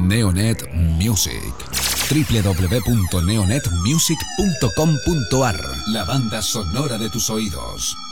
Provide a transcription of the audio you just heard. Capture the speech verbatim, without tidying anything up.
Neonet Music. doble u doble u doble u punto neonet music punto com punto a r. La banda sonora de tus oídos.